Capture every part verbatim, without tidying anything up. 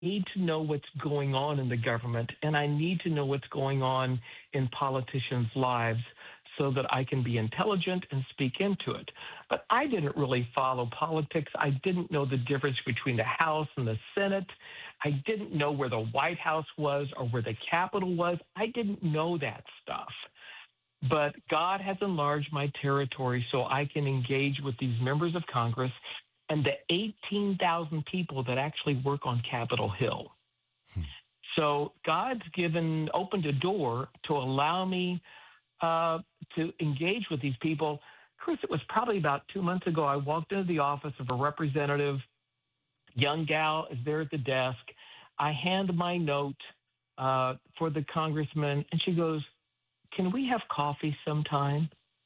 need to know what's going on in the government, and I need to know what's going on in politicians' lives so that I can be intelligent and speak into it. But I didn't really follow politics. I didn't know the difference between the House and the Senate. I didn't know where the White House was or where the Capitol was. I didn't know that stuff. But God has enlarged my territory so I can engage with these members of Congress and the eighteen thousand people that actually work on Capitol Hill. Hmm. So God's given, opened a door to allow me uh, to engage with these people. Chris, it was probably about two months ago, I walked into the office of a representative. Young gal is there at the desk. I hand my note uh, for the congressman, and she goes, "Can we have coffee sometime?"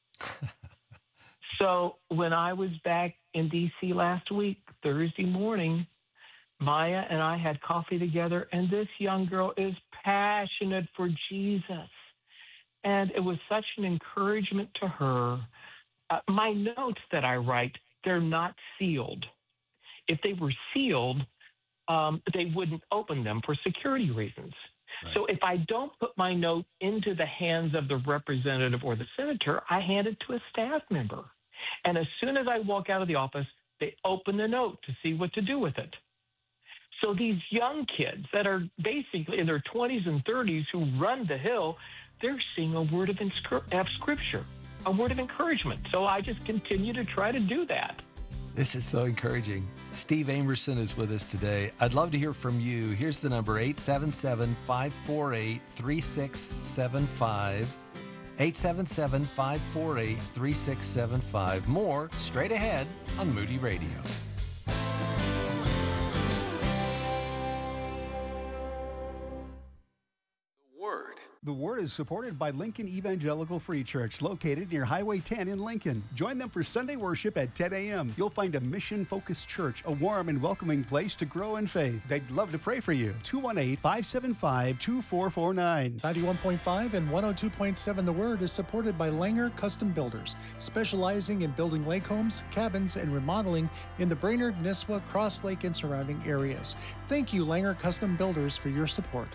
So when I was back in D C last week, Thursday morning, Maya and I had coffee together, and this young girl is passionate for Jesus. And it was such an encouragement to her. Uh, my notes that I write, they're not sealed. If they were sealed, um, they wouldn't open them for security reasons. Right. So if I don't put my note into the hands of the representative or the senator, I hand it to a staff member. And as soon as I walk out of the office, they open the note to see what to do with it. So these young kids that are basically in their twenties and thirties who run the Hill, they're seeing a word of, inscri- of scripture, a word of encouragement. So I just continue to try to do that. This is so encouraging. Steve Amerson is with us today. I'd love to hear from you. Here's the number, eight seven seven, five four eight, three six seven five. eight seven seven, five four eight, three six seven five. More straight ahead on Moody Radio. The Word is supported by Lincoln Evangelical Free Church, located near Highway ten in Lincoln. Join them for Sunday worship at ten a.m. You'll find a mission-focused church, a warm and welcoming place to grow in faith. They'd love to pray for you. two one eight, five seven five, two four four nine. ninety-one point five and one oh two point seven The Word is supported by Langer Custom Builders, specializing in building lake homes, cabins, and remodeling in the Brainerd, Nisswa, Cross Lake, and surrounding areas. Thank you, Langer Custom Builders, for your support.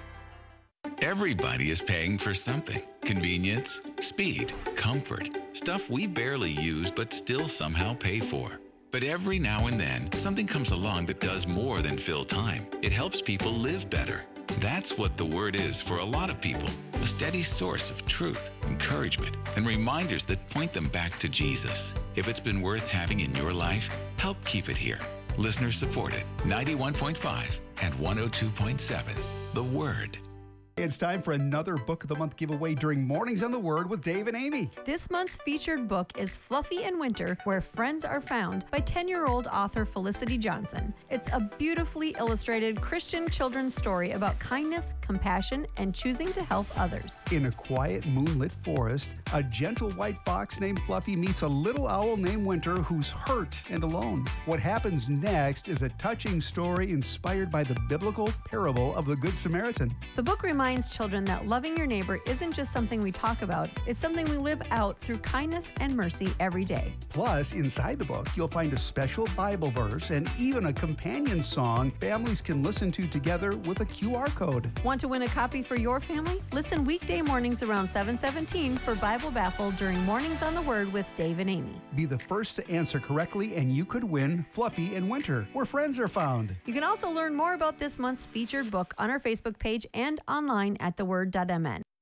Everybody is paying for something. Convenience, speed, comfort, stuff we barely use but still somehow pay for. But every now and then, something comes along that does more than fill time. It helps people live better. That's what the Word is for a lot of people. A steady source of truth, encouragement, and reminders that point them back to Jesus. If it's been worth having in your life, help keep it here. Listener supported, ninety-one point five and one oh two point seven. The Word. It's time for another Book of the Month giveaway during Mornings on the Word with Dave and Amy. This month's featured book is Fluffy in Winter, Where Friends Are Found by ten-year-old author Felicity Johnson. It's a beautifully illustrated Christian children's story about kindness, compassion, and choosing to help others. In a quiet, moonlit forest, a gentle white fox named Fluffy meets a little owl named Winter who's hurt and alone. What happens next is a touching story inspired by the biblical parable of the Good Samaritan. The book reminds reminds children that loving your neighbor isn't just something we talk about, it's something we live out through kindness and mercy every day. Plus, inside the book, you'll find a special Bible verse and even a companion song families can listen to together with a Q R code. Want to win a copy for your family? Listen weekday mornings around seven seventeen for Bible Baffle during Mornings on the Word with Dave and Amy. Be the first to answer correctly and you could win Fluffy in Winter, Where Friends Are Found. You can also learn more about this month's featured book on our Facebook page and online at the word dot m n.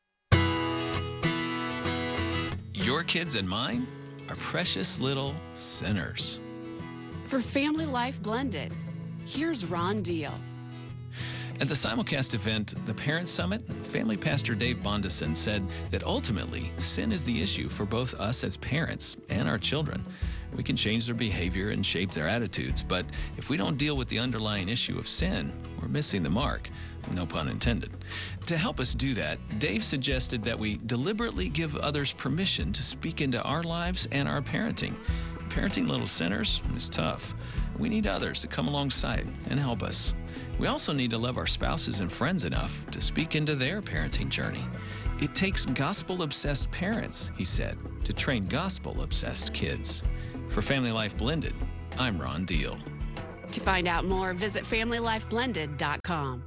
Your kids and mine are precious little sinners. For Family Life Blended, here's Ron Deal. At the simulcast event, the Parents Summit, family pastor Dave Bondison said that ultimately, sin is the issue for both us as parents and our children. We can change their behavior and shape their attitudes, but if we don't deal with the underlying issue of sin, we're missing the mark. No pun intended. To help us do that, Dave suggested that we deliberately give others permission to speak into our lives and our parenting. Parenting little sinners is tough. We need others to come alongside and help us. We also need to love our spouses and friends enough to speak into their parenting journey. It takes gospel-obsessed parents, he said, to train gospel-obsessed kids. For Family Life Blended, I'm Ron Deal. To find out more, visit family life blended dot com.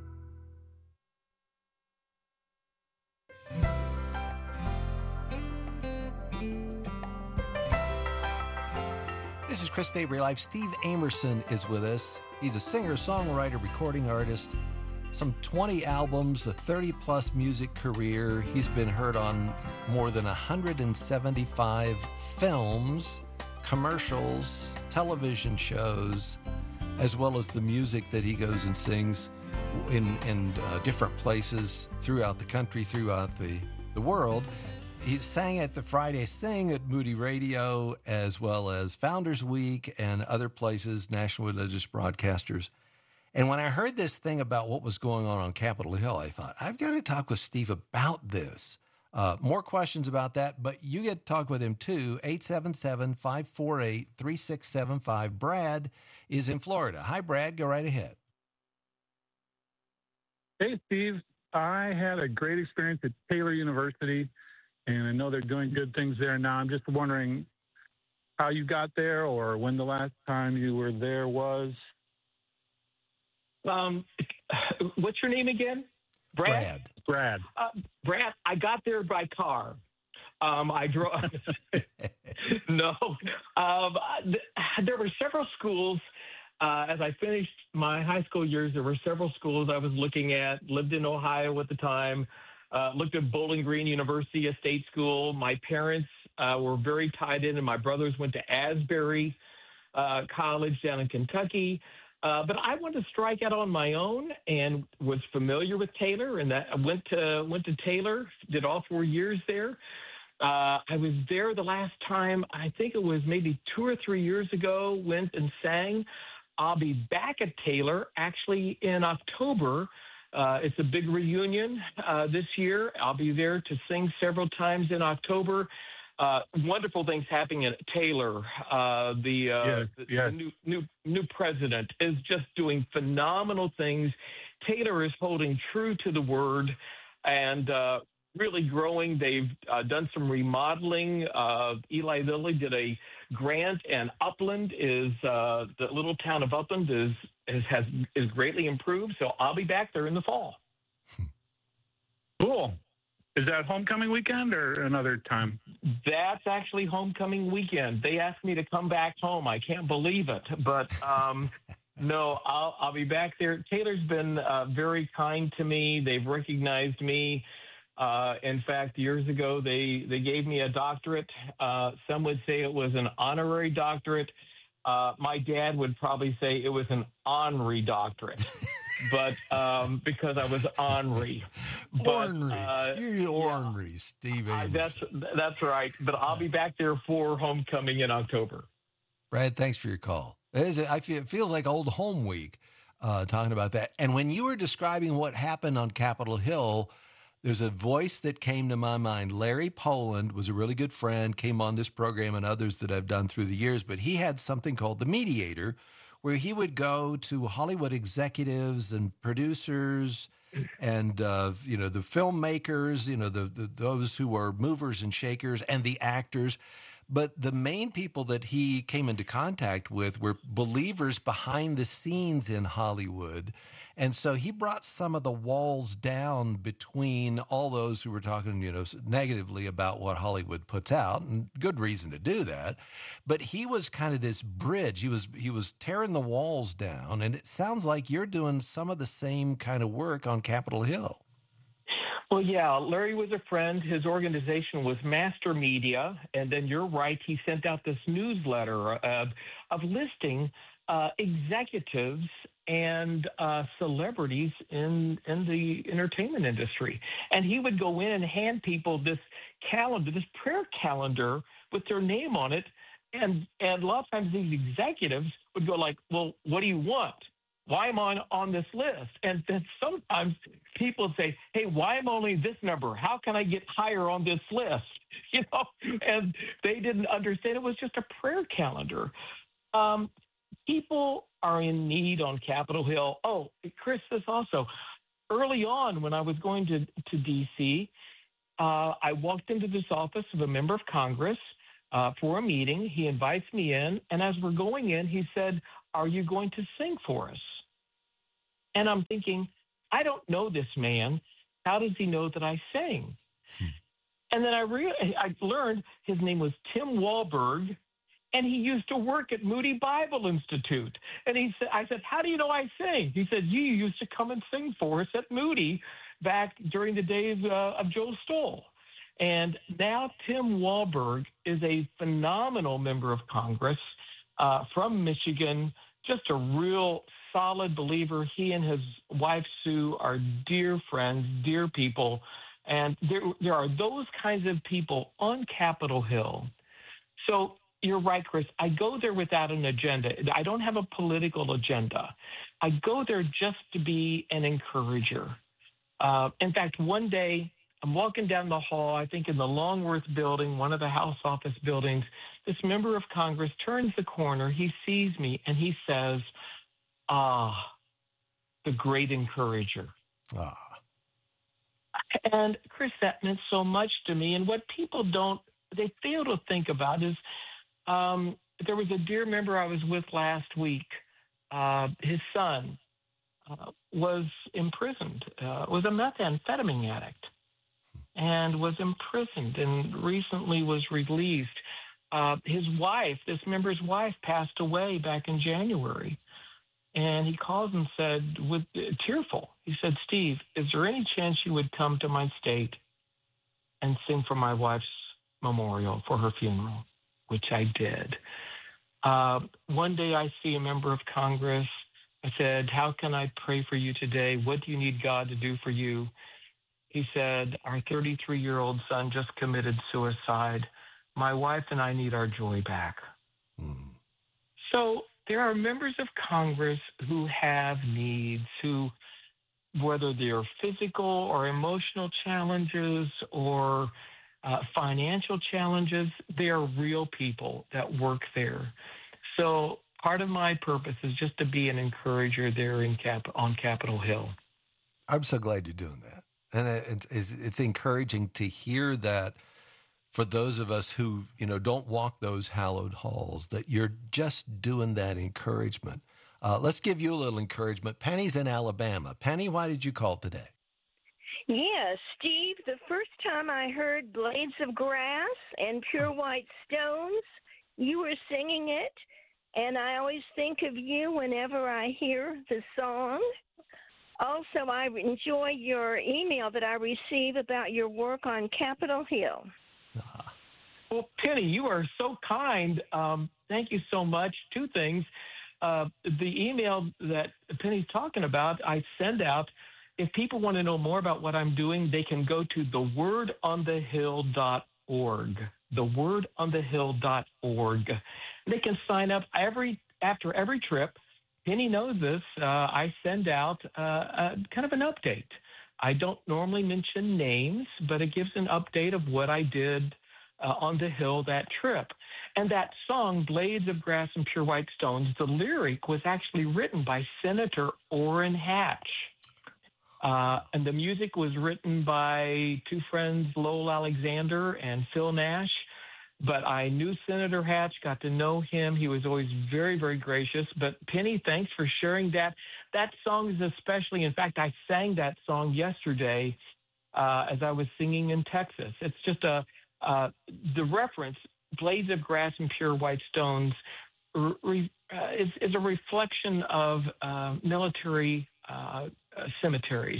This is Chris Fabry Live. Steve Amerson is with us. He's a singer, songwriter, recording artist. Some twenty albums, a thirty-plus music career. He's been heard on more than one hundred seventy-five films, commercials, television shows, as well as the music that he goes and sings in, in uh, different places throughout the country, throughout the, the world. He sang at the Friday Sing at Moody Radio, as well as Founders Week and other places, National Religious Broadcasters. And when I heard this thing about what was going on on Capitol Hill, I thought, I've got to talk with Steve about this. Uh, more questions about that, but you get to talk with him too. eight seven seven, five four eight, three six seven five. Brad is in Florida. Hi, Brad. Go right ahead. Hey, Steve. I had a great experience at Taylor University, and I know they're doing good things there now. I'm just wondering how you got there or when the last time you were there was. Um, what's your name again? Brad? Brad. Brad. Uh, Brad, I got there by car. Um, I drove. no. Um, th- there were several schools. Uh, as I finished my high school years, there were several schools I was looking at. Lived in Ohio at the time. Uh, looked at Bowling Green University, a state school. My parents uh, were very tied in, and my brothers went to Asbury uh, College down in Kentucky. Uh, but I wanted to strike out on my own and was familiar with Taylor, and that I went to went to Taylor, did all four years there. Uh, I was there the last time, I think it was maybe two or three years ago, went and sang. I'll be back at Taylor actually in October. Uh, it's a big reunion uh, this year. I'll be there to sing several times in October. Uh, wonderful things happening at Taylor. Uh, the, uh, yes, the, yes. the new, new new president is just doing phenomenal things. Taylor is holding true to the word and uh, really growing. They've uh, done some remodeling. Uh, Eli Lilly did a grant, and Upland is uh, the little town of Upland is is has is greatly improved. So I'll be back there in the fall. Cool. Is that homecoming weekend or another time? That's actually homecoming weekend. They asked me to come back home. I can't believe it, but um, no, I'll, I'll be back there. Taylor's been uh, very kind to me. They've recognized me. Uh, in fact, years ago, they, they gave me a doctorate. Uh, some would say it was an honorary doctorate. Uh, my dad would probably say it was an ornery doctorate. But um, because I was ornery. But, ornery. Uh, You're ornery, yeah, Steve I, Amerson. that's, that's right. But I'll be back there for homecoming in October. Brad, thanks for your call. It, is, I feel, it feels like old home week uh, talking about that. And when you were describing what happened on Capitol Hill, there's a voice that came to my mind. Larry Poland was a really good friend, came on this program and others that I've done through the years, but he had something called The Mediator, where he would go to Hollywood executives and producers and, uh, you know, the filmmakers, you know, the, the those who were movers and shakers and the actors. But the main people that he came into contact with were believers behind the scenes in Hollywood. And so he brought some of the walls down between all those who were talking, you know, negatively about what Hollywood puts out, and good reason to do that. But he was kind of this bridge. He was he was tearing the walls down, and it sounds like you're doing some of the same kind of work on Capitol Hill. Well, yeah, Larry was a friend. His organization was Master Media. And then you're right, he sent out this newsletter of, of listing uh, executives and uh, celebrities in in the entertainment industry. And he would go in and hand people this calendar, this prayer calendar with their name on it. And, and a lot of times these executives would go like, well, what do you want? Why am I on, on this list? And then sometimes people say, hey, why am I only this number? How can I get higher on this list? You know, and they didn't understand it was just a prayer calendar. Um, people are in need on Capitol Hill. Oh, Chris, this also. Early on when I was going to, to D C, uh, I walked into this office of a member of Congress uh, for a meeting. He invites me in, and as we're going in, he said, are you going to sing for us? And I'm thinking, I don't know this man. How does he know that I sing? Hmm. And then I re- I learned his name was Tim Wahlberg, and he used to work at Moody Bible Institute. And he said, I said, how do you know I sing? He said, you used to come and sing for us at Moody back during the days uh, of Joe Stoll. And now Tim Wahlberg is a phenomenal member of Congress uh, from Michigan, just a real solid believer. He and his wife, Sue, are dear friends, dear people. And there, there are those kinds of people on Capitol Hill. So you're right, Chris. I go there without an agenda. I don't have a political agenda. I go there just to be an encourager. Uh, in fact, one day I'm walking down the hall, I think in the Longworth building, one of the House office buildings. This member of Congress turns the corner. He sees me and he says, ah, the great encourager. Ah. And Chris, that meant so much to me. And what people don't, they fail to think about is um, there was a dear member I was with last week. Uh, his son uh, was imprisoned, uh, was a methamphetamine addict, and was imprisoned and recently was released. Uh, his wife, this member's wife, passed away back in January. And he called and said, with uh, tearful, he said, Steve, is there any chance you would come to my state and sing for my wife's memorial for her funeral? Which I did. Uh, one day I see a member of Congress. I said, how can I pray for you today? What do you need God to do for you? He said, our thirty-three-year-old son just committed suicide. My wife and I need our joy back. Mm. So there are members of Congress who have needs, who, whether they're physical or emotional challenges or uh, financial challenges, they are real people that work there. So part of my purpose is just to be an encourager there in Cap- on Capitol Hill. I'm so glad you're doing that. And it's, it's encouraging to hear that for those of us who, you know, don't walk those hallowed halls, that you're just doing that encouragement. Uh, let's give you a little encouragement. Penny's in Alabama. Penny, why did you call today? Yes, Steve, the first time I heard Blades of Grass and Pure White Stones, you were singing it, and I always think of you whenever I hear the song. Also, I enjoy your email that I receive about your work on Capitol Hill. Ah. Well, Penny, you are so kind. Um, thank you so much. Two things. Uh, the email that Penny's talking about, I send out. If people want to know more about what I'm doing, they can go to the word on the hill dot org. the word on the hill dot org. They can sign up every after every trip. Penny knows this. Uh, I send out uh, a, kind of an update. I don't normally mention names, but it gives an update of what I did uh, on the Hill that trip. And that song, Blades of Grass and Pure White Stones, the lyric was actually written by Senator Orrin Hatch. Uh, and the music was written by two friends, Lowell Alexander and Phil Nash. But I knew Senator Hatch, got to know him. He was always very, very gracious. But Penny, thanks for sharing that. That song is especially, in fact, I sang that song yesterday uh, as I was singing in Texas. It's just a, uh, the reference, Blades of Grass and Pure White Stones, re, uh, is, is a reflection of uh, military uh, uh, cemeteries.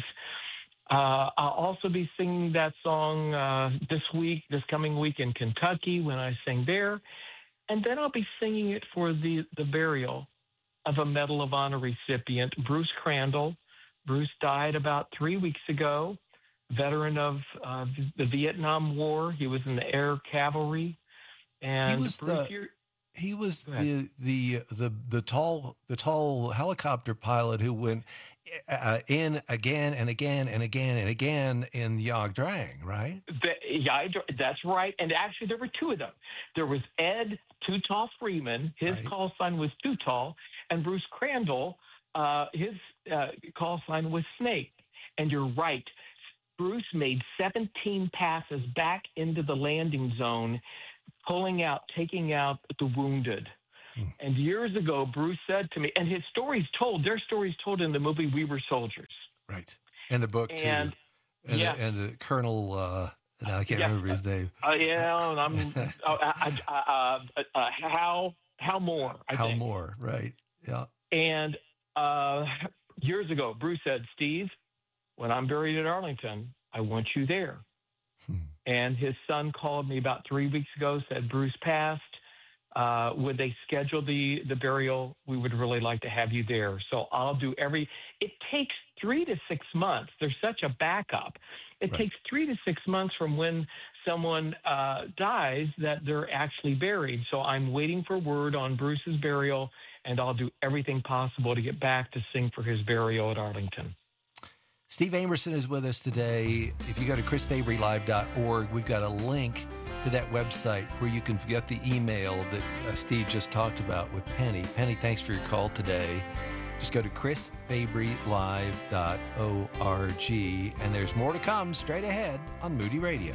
Uh, I'll also be singing that song uh, this week, this coming week in Kentucky when I sing there. And then I'll be singing it for the, the burial of a Medal of Honor recipient, Bruce Crandall. Bruce died about three weeks ago, veteran of uh, the Vietnam War. He was in the Air Cavalry. And he was Bruce, the, he was the, the, the, the tall, the tall helicopter pilot who went Uh, in again and again and again and again in Yog Drang, right? The, yeah, that's right. And actually, there were two of them. There was Ed Too Tall Freeman. His right. call sign was Too Tall. And Bruce Crandall, uh, his uh, call sign was Snake. And you're right. Bruce made seventeen passes back into the landing zone, pulling out, taking out the wounded. And years ago, Bruce said to me, and his story's told, their story's told in the movie We Were Soldiers. Right. And the book, too. And, and, yeah. the, and the Colonel, uh, now I can't yeah. remember his name. Uh, yeah, and I'm, uh, uh, uh, uh, uh, Hal, Hal Moore, I Hal think. Moore, right. Yeah. And uh, years ago, Bruce said, Steve, when I'm buried at Arlington, I want you there. Hmm. And his son called me about three weeks ago, said Bruce passed. Uh, would they schedule the, the burial? We would really like to have you there. So I'll do every, it takes three to six months. There's such a backup. It right. takes three to six months from when someone uh, dies that they're actually buried. So I'm waiting for word on Bruce's burial, and I'll do everything possible to get back to sing for his burial at Arlington. Steve Amerson is with us today. If you go to chris fabry live dot org, we've got a link to that website where you can get the email that uh, Steve just talked about with Penny. Penny, thanks for your call today. Just go to chris fabry live dot org, and there's more to come straight ahead on Moody Radio.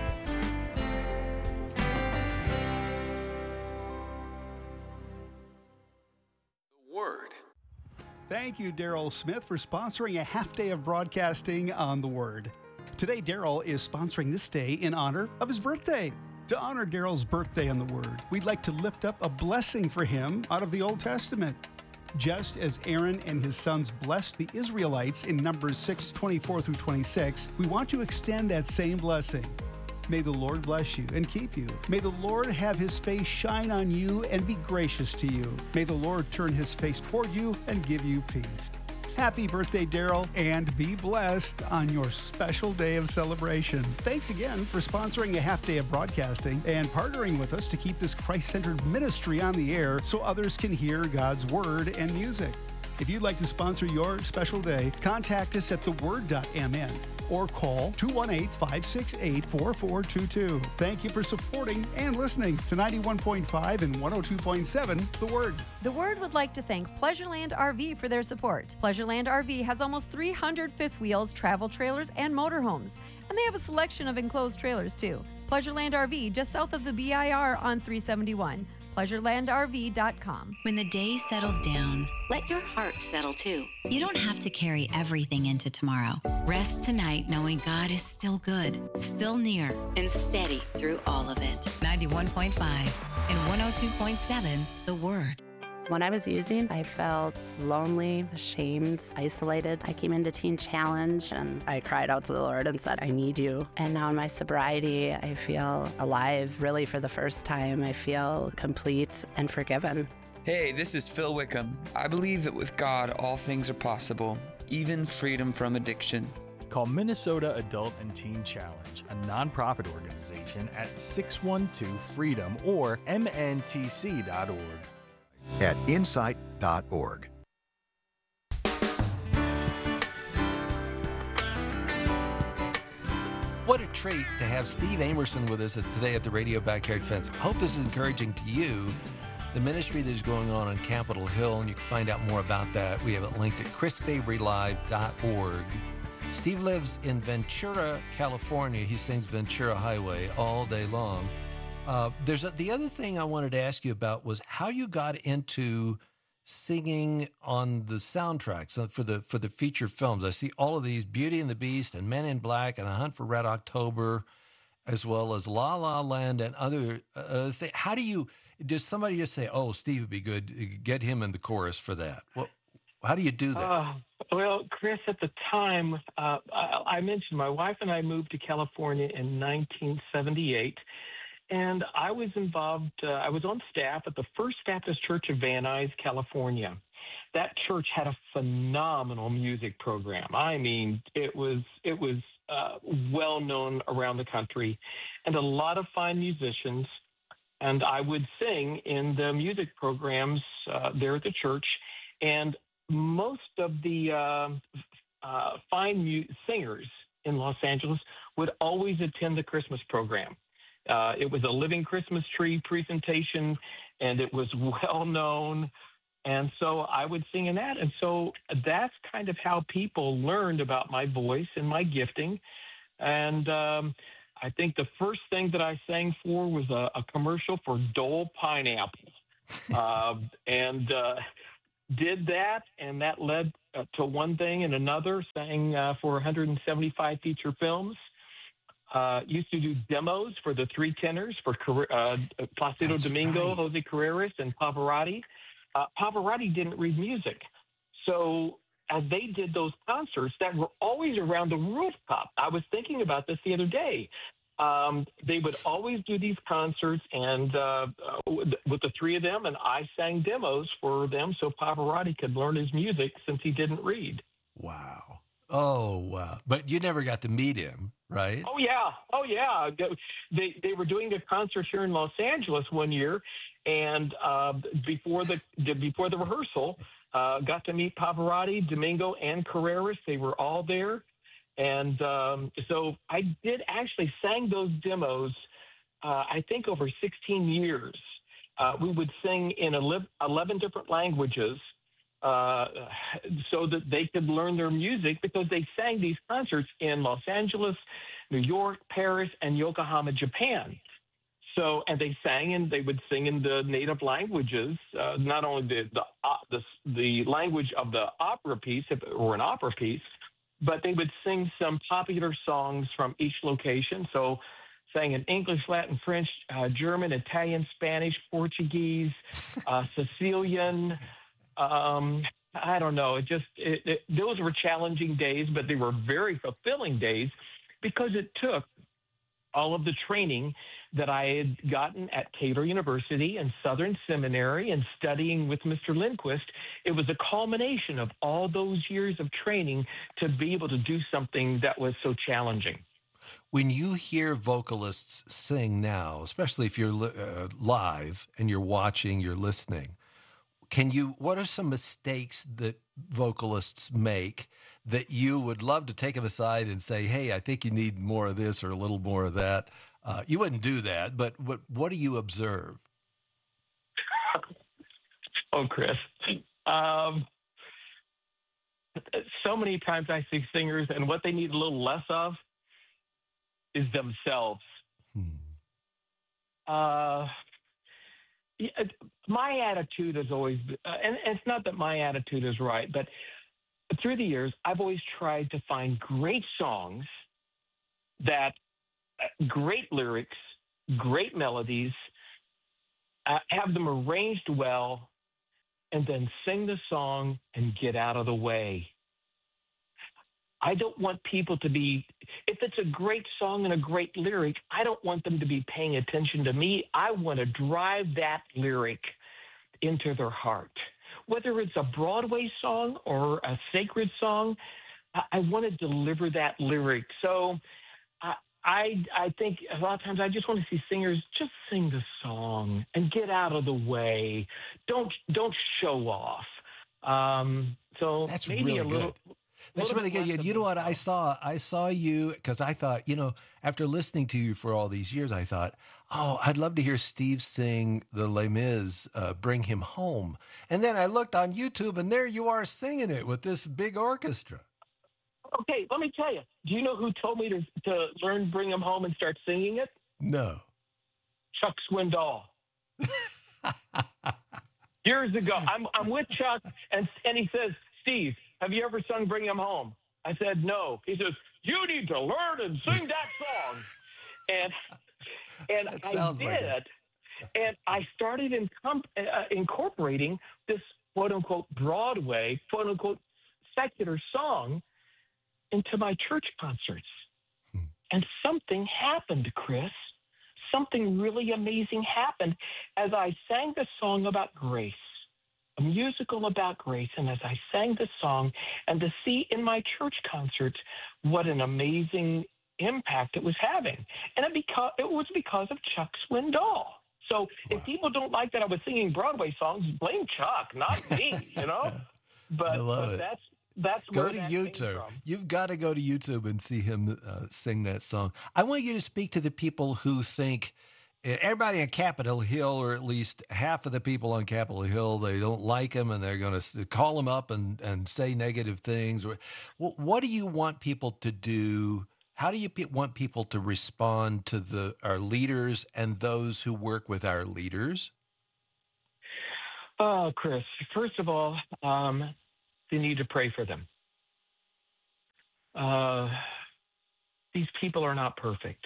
Thank you, Daryl Smith, for sponsoring a half day of broadcasting on The Word. Today, Daryl is sponsoring this day in honor of his birthday. To honor Daryl's birthday on The Word, we'd like to lift up a blessing for him out of the Old Testament. Just as Aaron and his sons blessed the Israelites in Numbers six, twenty-four through twenty-six, we want to extend that same blessing. May the Lord bless you and keep you. May the Lord have his face shine on you and be gracious to you. May the Lord turn his face toward you and give you peace. Happy birthday, Daryl, and be blessed on your special day of celebration. Thanks again for sponsoring a half day of broadcasting and partnering with us to keep this Christ-centered ministry on the air so others can hear God's word and music. If you'd like to sponsor your special day, contact us at the word dot m n or call two one eight, five six eight, four four two two. Thank you for supporting and listening to ninety-one point five and one oh two point seven The Word. The Word would like to thank Pleasureland R V for their support. Pleasureland R V has almost three hundred fifth wheels, travel trailers, and motorhomes. And they have a selection of enclosed trailers, too. Pleasureland R V, just south of the B I R on three seventy-one. pleasure land r v dot com. When the day settles down, let your heart settle too. You don't have to carry everything into tomorrow. Rest tonight knowing God is still good, still near, and steady through all of it. ninety-one point five and one oh two point seven The Word. When I was using, I felt lonely, ashamed, isolated. I came into Teen Challenge and I cried out to the Lord and said, I need you. And now in my sobriety, I feel alive. Really, for the first time, I feel complete and forgiven. Hey, this is Phil Wickham. I believe that with God, all things are possible, even freedom from addiction. Call Minnesota Adult and Teen Challenge, a nonprofit organization, at six one two freedom or m n t c dot org. At insight dot org. What a treat to have Steve Amerson with us today at the Radio Backyard Fence. I hope this is encouraging to you. The ministry that is going on on Capitol Hill, and you can find out more about that. We have it linked at chris fabry live dot org. Steve lives in Ventura, California. He sings Ventura Highway all day long. Uh, there's a, the other thing I wanted to ask you about was how you got into singing on the soundtracks for the for the feature films. I see all of these: Beauty and the Beast and Men in Black and A Hunt for Red October, as well as La La Land and other uh, things. How do you? Does somebody just say, "Oh, Steve would be good. Get him in the chorus for that"? What? How do you do that? Uh, well, Chris, at the time, uh, I, I mentioned my wife and I moved to California in nineteen seventy-eight. And I was involved, uh, I was on staff at the First Baptist Church of Van Nuys, California. That church had a phenomenal music program. I mean, it was it was uh, well known around the country, and a lot of fine musicians. And I would sing in the music programs uh, there at the church. And most of the uh, uh, fine mu- singers in Los Angeles would always attend the Christmas program. Uh, it was a living Christmas tree presentation, and it was well known. And so I would sing in that. And so that's kind of how people learned about my voice and my gifting. And um, I think the first thing that I sang for was a, a commercial for Dole Pineapple. um, and uh, did that, and that led uh, to one thing and another. Sang uh, for one hundred seventy-five feature films. Uh, used to do demos for the three tenors for uh, Placido That's Domingo, right. Jose Carreras, and Pavarotti. Uh, Pavarotti didn't read music, so as they did those concerts that were always around the rooftop. I was thinking about this the other day. Um, they would always do these concerts, and uh, with, with the three of them, and I sang demos for them so Pavarotti could learn his music since he didn't read. Wow. Oh, wow. But you never got to meet him, right? Oh, yeah. Oh, yeah. They they were doing a concert here in Los Angeles one year, and uh, before the before the rehearsal, uh, got to meet Pavarotti, Domingo, and Carreras. They were all there. And um, so I did actually sang those demos, uh, I think, over sixteen years. Uh, we would sing in eleven different languages uh, so that they could learn their music, because they sang these concerts in Los Angeles, New York, Paris, and Yokohama, Japan. So, and they sang and they would sing in the native languages, uh, not only the, the, uh, the, the language of the opera piece, if it were an opera piece, but they would sing some popular songs from each location. So sang in English, Latin, French, uh, German, Italian, Spanish, Portuguese, uh, Sicilian. Um, I don't know. It just, it, it, those were challenging days, but they were very fulfilling days because it took all of the training that I had gotten at Taylor University and Southern Seminary and studying with Mister Lindquist. It was a culmination of all those years of training to be able to do something that was so challenging. When you hear vocalists sing now, especially if you're uh, live and you're watching, you're listening, can you, what are some mistakes that vocalists make that you would love to take them aside and say, hey, I think you need more of this or a little more of that? Uh, you wouldn't do that, but what, what do you observe? Oh, Chris. Um, so many times I see singers, and what they need a little less of is themselves. Hmm. Uh, my attitude is always, uh, and, and it's not that my attitude is right, but through the years, I've always tried to find great songs that great lyrics, great melodies, uh, have them arranged well, and then sing the song and get out of the way. I don't want people to be, if it's a great song and a great lyric, I don't want them to be paying attention to me. I want to drive that lyric into their heart. Whether it's a Broadway song or a sacred song, I, I want to deliver that lyric. So I, I I think a lot of times I just want to see singers just sing the song and get out of the way. Don't don't show off. Um, so That's maybe really a little. good. That's really good. You, you know what I saw? I saw you because I thought, you know, after listening to you for all these years, I thought, oh, I'd love to hear Steve sing the Les Mis, uh, Bring Him Home. And then I looked on YouTube, and there you are singing it with this big orchestra. Okay, let me tell you. Do you know who told me to, to learn Bring Him Home and start singing it? No. Chuck Swindoll. Years ago, I'm I'm with Chuck, and and he says, Steve, have you ever sung Bring Him Home? I said, no. He says, you need to learn and sing that song. And and That I sounds did. like it. And I started incom- uh, incorporating this quote-unquote Broadway, quote-unquote secular song into my church concerts. Hmm. And something happened, Chris. Something really amazing happened as I sang the song about grace. A musical about grace, and as I sang the song, and to see in my church concerts what an amazing impact it was having, and it, beca- it was because of Chuck Swindoll. So wow. If people don't like that I was singing Broadway songs, blame Chuck, not me. You know, but, I love but it. that's that's go where to that YouTube. came from. You've got to go to YouTube and see him uh, sing that song. I want you to speak to the people who think. Everybody on Capitol Hill, or at least half of the people on Capitol Hill, they don't like him and they're going to call him up and, and say negative things. What do you want people to do? How do you want people to respond to the our leaders and those who work with our leaders? Oh, Chris, first of all, um, you need to pray for them. Uh, these people are not perfect.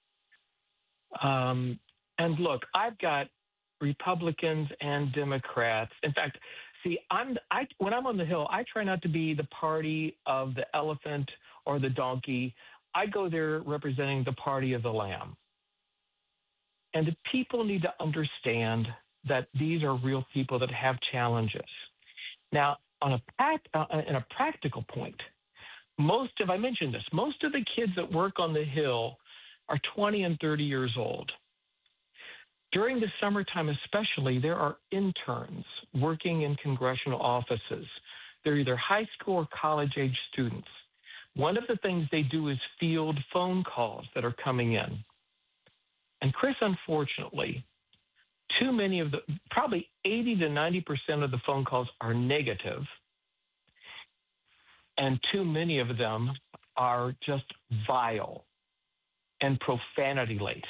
Um, and look, I've got Republicans and Democrats. In fact, see, I'm I when I'm on the Hill, I try not to be the party of the elephant or the donkey. I go there representing the party of the lamb. And the people need to understand that these are real people that have challenges. Now, on a uh, in a practical point, most of I mentioned this. Most of the kids that work on the Hill are twenty and thirty years old. During the summertime especially, there are interns working in congressional offices. They're either high school or college-age students. One of the things they do is field phone calls that are coming in. And Chris, unfortunately, too many of the, probably eighty to ninety percent of the phone calls are negative, and too many of them are just vile and profanity-laced.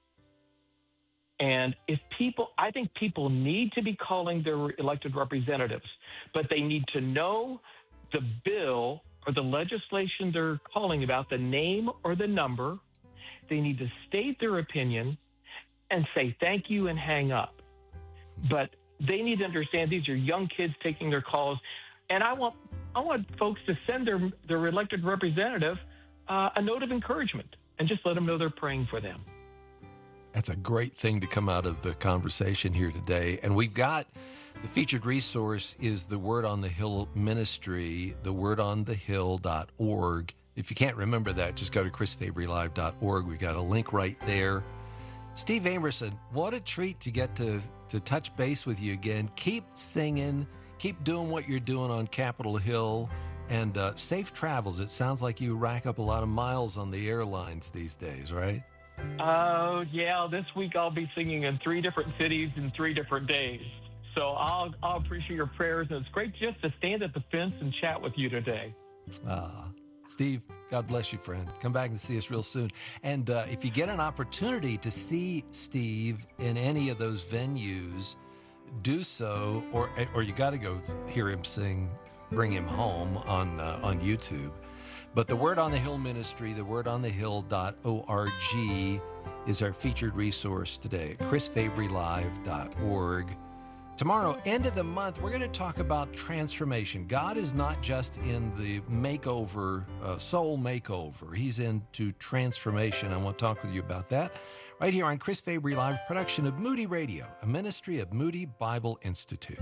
And if people, I think people need to be calling their elected representatives, but they need to know the bill or the legislation they're calling about, the name or the number. They need to state their opinion and say thank you and hang up. But they need to understand these are young kids taking their calls. And I want I want folks to send their, their elected representative uh, a note of encouragement and just let them know they're praying for them. That's a great thing to come out of the conversation here today. And we've got the featured resource is the Word on the Hill Ministry, the word on the hill dot org. If you can't remember that, just go to chris fabry live dot org. We've got a link right there. Steve Amerson, what a treat to get to, to touch base with you again. Keep singing, keep doing what you're doing on Capitol Hill, and uh, safe travels. It sounds like you rack up a lot of miles on the airlines these days, right? Oh, yeah. This week I'll be singing in three different cities in three different days. So I'll, I'll appreciate your prayers. And it's great just to stand at the fence and chat with you today. Ah, Steve, God bless you, friend. Come back and see us real soon. And uh, if you get an opportunity to see Steve in any of those venues, do so, or or you got to go hear him sing, Bring Him Home on uh, on YouTube. But the Word on the Hill Ministry, the word on the hill dot org is our featured resource today at chris fabry live dot org. Tomorrow, end of the month, we're going to talk about transformation. God is not just in the makeover, uh, soul makeover. He's into transformation. I want to talk with you about that right here on Chris Fabry Live, production of Moody Radio, a ministry of Moody Bible Institute.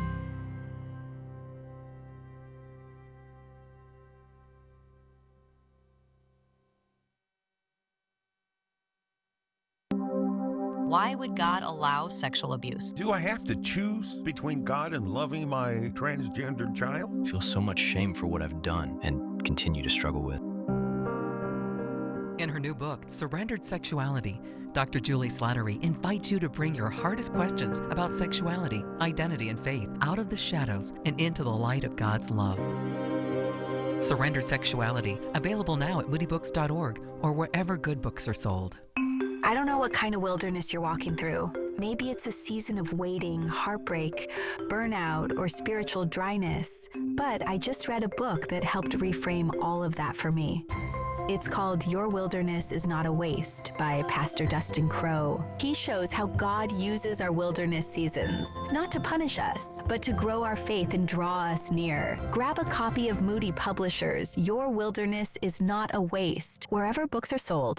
Why would God allow sexual abuse? Do I have to choose between God and loving my transgendered child? I feel so much shame for what I've done and continue to struggle with. In her new book, Surrendered Sexuality, Doctor Julie Slattery invites you to bring your hardest questions about sexuality, identity, and faith out of the shadows and into the light of God's love. Surrendered Sexuality, available now at moody books dot org or wherever good books are sold. I don't know what kind of wilderness you're walking through. Maybe it's a season of waiting, heartbreak, burnout, or spiritual dryness. But I just read a book that helped reframe all of that for me. It's called Your Wilderness is Not a Waste by Pastor Dustin Crowe. He shows how God uses our wilderness seasons, not to punish us, but to grow our faith and draw us near. Grab a copy of Moody Publishers' Your Wilderness is Not a Waste, wherever books are sold.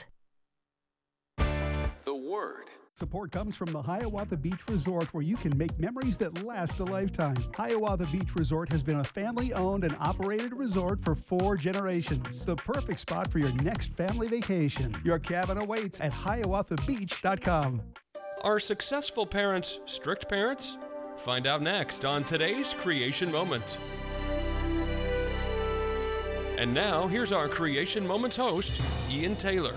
The Word. Support comes from the Hiawatha Beach Resort, where you can make memories that last a lifetime. Hiawatha Beach Resort has been a family-owned and operated resort for four generations. The perfect spot for your next family vacation. Your cabin awaits at hiawatha beach dot com. Are successful parents strict parents? Find out next on today's Creation Moment. And now, here's our Creation Moments host, Ian Taylor.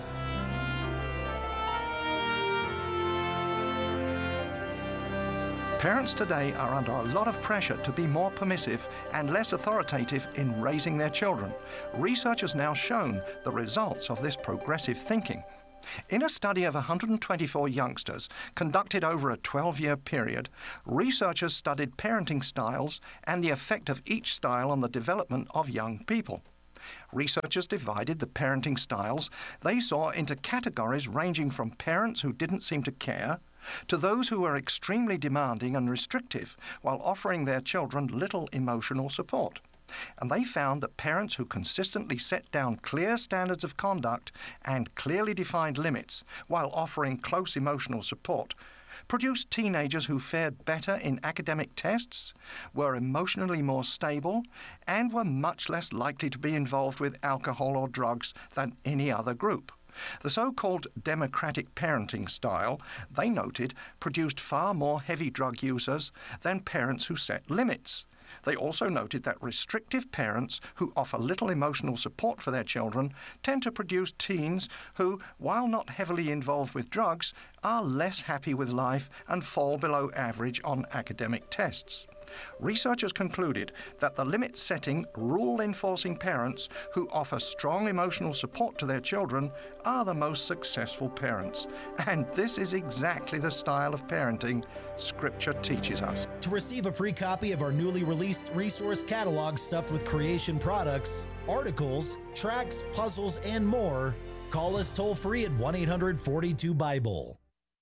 Parents today are under a lot of pressure to be more permissive and less authoritative in raising their children. Research has now shown the results of this progressive thinking. In a study of one hundred twenty-four youngsters conducted over a twelve-year period, researchers studied parenting styles and the effect of each style on the development of young people. Researchers divided the parenting styles they saw into categories ranging from parents who didn't seem to care to those who were extremely demanding and restrictive while offering their children little emotional support. And they found that parents who consistently set down clear standards of conduct and clearly defined limits while offering close emotional support produced teenagers who fared better in academic tests, were emotionally more stable, and were much less likely to be involved with alcohol or drugs than any other group. The so-called democratic parenting style, they noted, produced far more heavy drug users than parents who set limits. They also noted that restrictive parents who offer little emotional support for their children tend to produce teens who, while not heavily involved with drugs, are less happy with life and fall below average on academic tests. Researchers concluded that the limit-setting, rule-enforcing parents who offer strong emotional support to their children are the most successful parents. And this is exactly the style of parenting Scripture teaches us. To receive a free copy of our newly released resource catalog stuffed with creation products, articles, tracts, puzzles, and more, call us toll-free at one eight hundred forty-two Bible.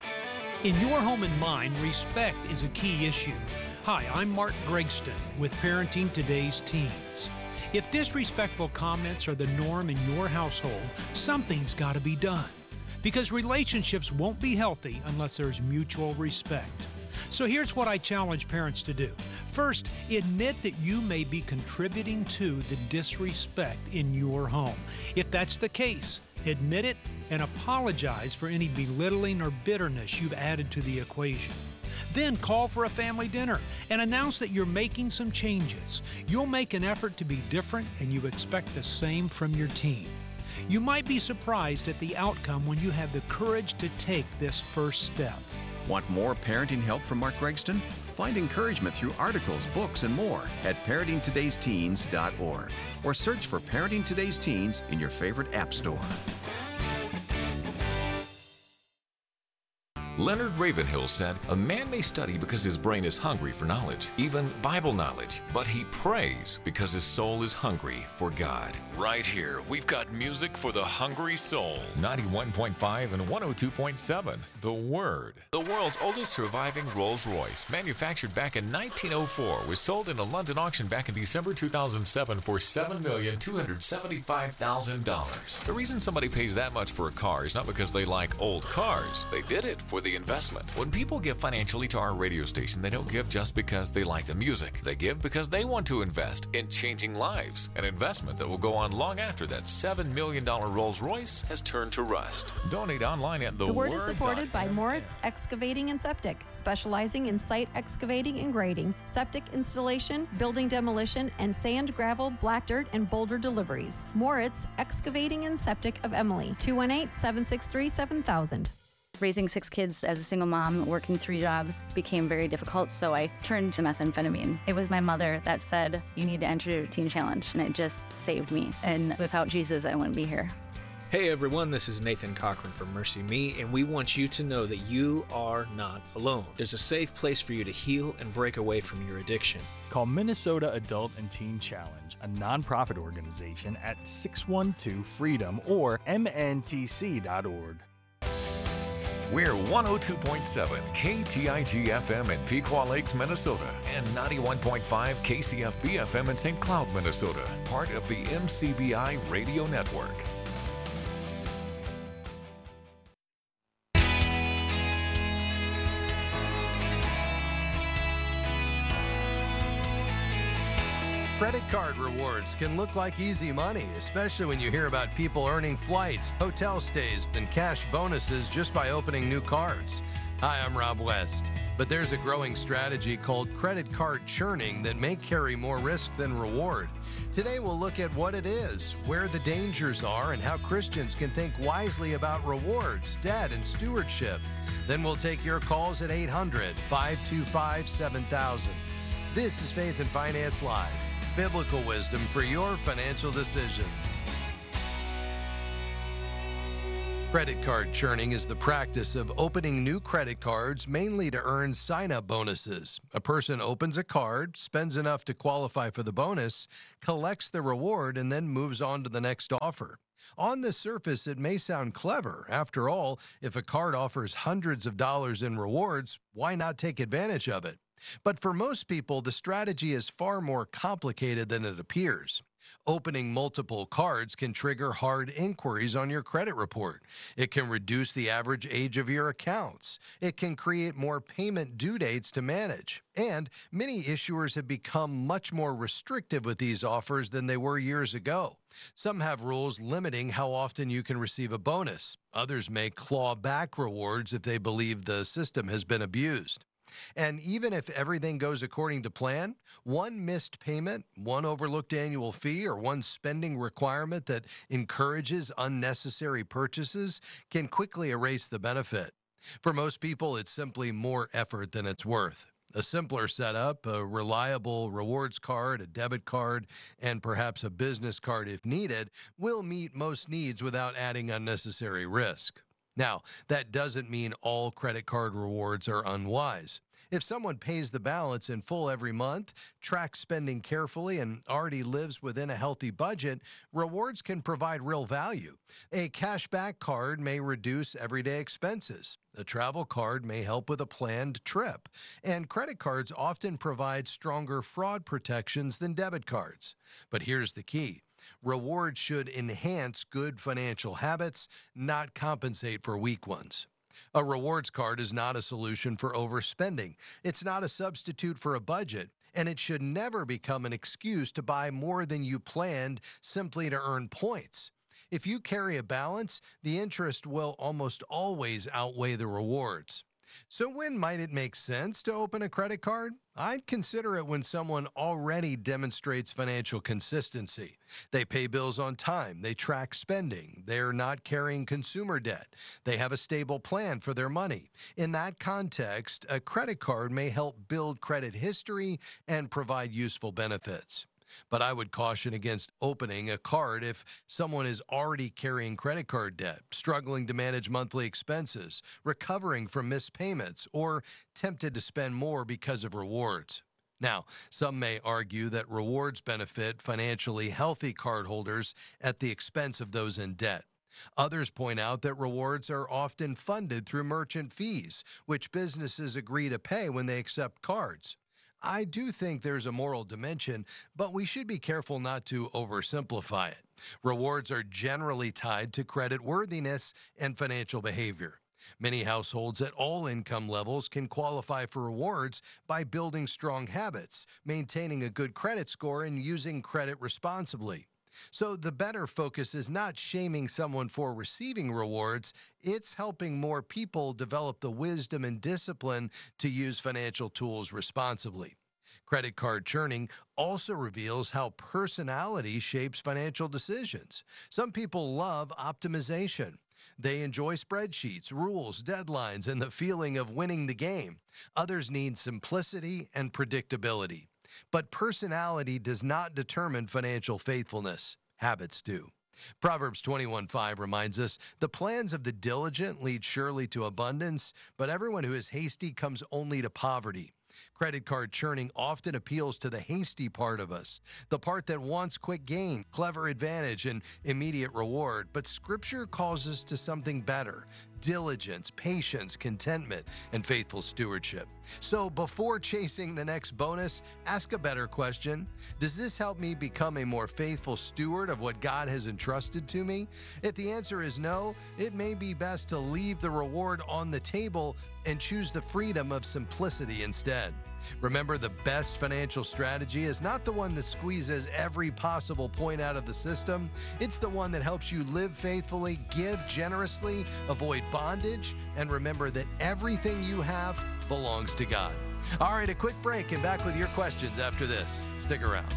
In your home and mine, respect is a key issue. Hi, I'm Mark Gregston with Parenting Today's Teens. If disrespectful comments are the norm in your household, something's got to be done, because relationships won't be healthy unless there's mutual respect. So here's what I challenge parents to do. First, admit that you may be contributing to the disrespect in your home. If that's the case, admit it and apologize for any belittling or bitterness you've added to the equation. Then call for a family dinner and announce that you're making some changes. You'll make an effort to be different, and you expect the same from your teen. You might be surprised at the outcome when you have the courage to take this first step. Want more parenting help from Mark Gregston? Find encouragement through articles, books, and more at parenting todays teens dot org or search for Parenting Today's Teens in your favorite app store. Leonard Ravenhill said, "A man may study because his brain is hungry for knowledge, even Bible knowledge, but he prays because his soul is hungry for God." Right here, we've got music for the hungry soul. ninety-one point five and one oh two point seven, The Word. The world's oldest surviving Rolls-Royce, manufactured back in nineteen oh four, was sold in a London auction back in December two thousand seven for seven million two hundred seventy-five thousand dollars. The reason somebody pays that much for a car is not because they like old cars. They did it for the investment. When people give financially to our radio station, they don't give just because they like the music. They give because they want to invest in changing lives, an investment that will go on long after that seven million dollars Rolls-Royce has turned to rust. Donate online at the The Word is supported by Moritz Excavating and Septic, specializing in site excavating and grading, septic installation, building demolition, and sand, gravel, black dirt, and boulder deliveries. Moritz Excavating and Septic of Emily, two one eight, seven six three, seven thousand. Raising six kids as a single mom, working three jobs, became very difficult, so I turned to methamphetamine. It was my mother that said, "You need to enter your teen challenge," and it just saved me. And without Jesus, I wouldn't be here. Hey everyone, this is Nathan Cochran from Mercy Me, and we want you to know that you are not alone. There's a safe place for you to heal and break away from your addiction. Call Minnesota Adult and Teen Challenge, a nonprofit organization, at six one two freedom or M N T C dot org. We're one oh two point seven K T I G F M in Pequot Lakes, Minnesota, and ninety-one point five K C F B F M in Saint Cloud, Minnesota, part of the M C B I Radio Network. Credit card rewards can look like easy money, especially when you hear about people earning flights, hotel stays, and cash bonuses just by opening new cards. Hi, I'm Rob West. But there's a growing strategy called credit card churning that may carry more risk than reward. Today we'll look at what it is, where the dangers are, and how Christians can think wisely about rewards, debt, and stewardship. Then we'll take your calls at eight hundred, five two five, seven thousand. This is Faith and Finance Live. Biblical wisdom for your financial decisions. Credit card churning is the practice of opening new credit cards mainly to earn sign-up bonuses. A person opens a card, spends enough to qualify for the bonus, collects the reward, and then moves on to the next offer. On the surface, it may sound clever. After all, if a card offers hundreds of dollars in rewards, why not take advantage of it? But for most people, the strategy is far more complicated than it appears. Opening multiple cards can trigger hard inquiries on your credit report. It can reduce the average age of your accounts. It can create more payment due dates to manage. And many issuers have become much more restrictive with these offers than they were years ago. Some have rules limiting how often you can receive a bonus. Others may claw back rewards if they believe the system has been abused. And even if everything goes according to plan, one missed payment, one overlooked annual fee, or one spending requirement that encourages unnecessary purchases can quickly erase the benefit. For most people, it's simply more effort than it's worth. A simpler setup, a reliable rewards card, a debit card, and perhaps a business card if needed, will meet most needs without adding unnecessary risk. Now, that doesn't mean all credit card rewards are unwise. If someone pays the balance in full every month, tracks spending carefully, and already lives within a healthy budget, rewards can provide real value. A cashback card may reduce everyday expenses. A travel card may help with a planned trip. And credit cards often provide stronger fraud protections than debit cards. But here's the key. Rewards should enhance good financial habits, not compensate for weak ones. A rewards card is not a solution for overspending. It's not a substitute for a budget, and it should never become an excuse to buy more than you planned simply to earn points. If you carry a balance, the interest will almost always outweigh the rewards. So when might it make sense to open a credit card? I'd consider it when someone already demonstrates financial consistency. They pay bills on time, they track spending, they're not carrying consumer debt, they have a stable plan for their money. In that context, a credit card may help build credit history and provide useful benefits. But I would caution against opening a card if someone is already carrying credit card debt, struggling to manage monthly expenses, recovering from missed payments, or tempted to spend more because of rewards. Now, some may argue that rewards benefit financially healthy cardholders at the expense of those in debt. Others point out that rewards are often funded through merchant fees, which businesses agree to pay when they accept cards. I do think there's a moral dimension, but we should be careful not to oversimplify it. Rewards are generally tied to credit worthiness and financial behavior. Many households at all income levels can qualify for rewards by building strong habits, maintaining a good credit score, and using credit responsibly. So the better focus is not shaming someone for receiving rewards, it's helping more people develop the wisdom and discipline to use financial tools responsibly. Credit card churning also reveals how personality shapes financial decisions. Some people love optimization. They enjoy spreadsheets, rules, deadlines, and the feeling of winning the game. Others need simplicity and predictability. But personality does not determine financial faithfulness. Habits do. Proverbs twenty-one five reminds us, "The plans of the diligent lead surely to abundance, but everyone who is hasty comes only to poverty." Credit card churning often appeals to the hasty part of us, the part that wants quick gain, clever advantage, and immediate reward. But Scripture calls us to something better: diligence, patience, contentment, and faithful stewardship. So before chasing the next bonus, ask a better question. Does this help me become a more faithful steward of what God has entrusted to me? If the answer is no, it may be best to leave the reward on the table and choose the freedom of simplicity instead. Remember, the best financial strategy is not the one that squeezes every possible point out of the system. It's the one that helps you live faithfully, give generously, avoid bondage, and remember that everything you have belongs to God. All right, a quick break and back with your questions after this. Stick around.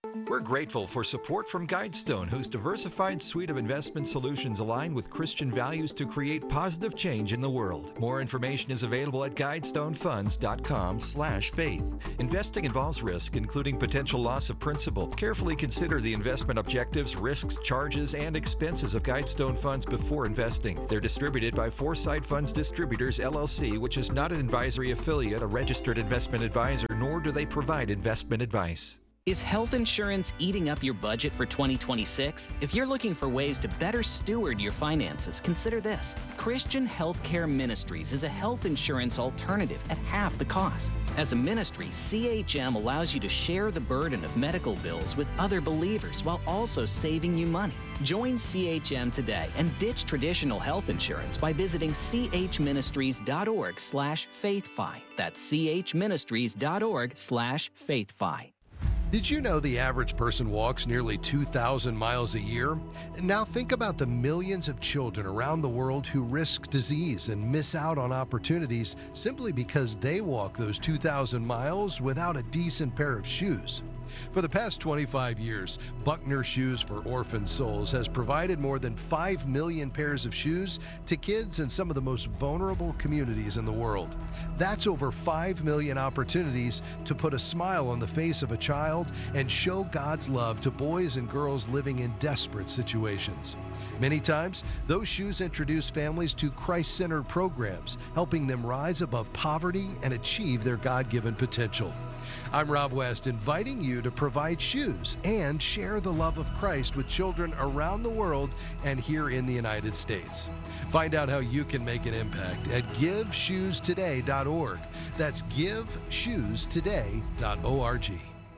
We're grateful for support from Guidestone, whose diversified suite of investment solutions align with Christian values to create positive change in the world. More information is available at guidestonefunds.com slash faith. Investing involves risk, including potential loss of principal. Carefully consider the investment objectives, risks, charges, and expenses of Guidestone funds before investing. They're distributed by Foresight Funds Distributors, L L C, which is not an advisory affiliate, a registered investment advisor, nor do they provide investment advice. Is health insurance eating up your budget for twenty twenty-six? If you're looking for ways to better steward your finances, consider this. Christian Healthcare Ministries is a health insurance alternative at half the cost. As a ministry, C H M allows you to share the burden of medical bills with other believers while also saving you money. Join C H M today and ditch traditional health insurance by visiting chministries.org slash faithfi. That's chministries.org slash faithfi. Did you know the average person walks nearly two thousand miles a year? Now think about the millions of children around the world who risk disease and miss out on opportunities simply because they walk those two thousand miles without a decent pair of shoes. For the past twenty-five years, Buckner Shoes for Orphan Souls has provided more than five million pairs of shoes to kids in some of the most vulnerable communities in the world. That's over five million opportunities to put a smile on the face of a child and show God's love to boys and girls living in desperate situations. Many times, those shoes introduce families to Christ-centered programs, helping them rise above poverty and achieve their God-given potential. I'm Rob West, inviting you to provide shoes and share the love of Christ with children around the world and here in the United States. Find out how you can make an impact at give shoes today dot org. That's give shoes today dot org.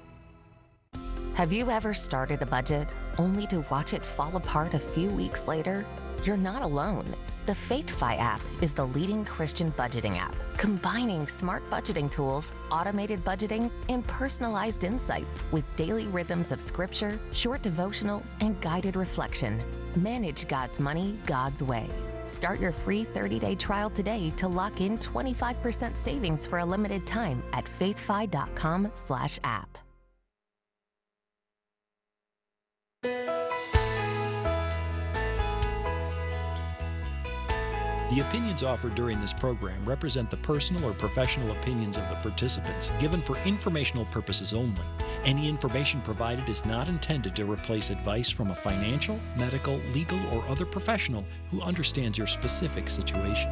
Have you ever started a budget only to watch it fall apart a few weeks later? You're not alone. The FaithFi app is the leading Christian budgeting app, combining smart budgeting tools, automated budgeting, and personalized insights with daily rhythms of scripture, short devotionals, and guided reflection. Manage God's money God's way. Start your free thirty-day trial today to lock in twenty-five percent savings for a limited time at faithfi.com slash app. The opinions offered during this program represent the personal or professional opinions of the participants, given for informational purposes only. Any information provided is not intended to replace advice from a financial, medical, legal, or other professional who understands your specific situation.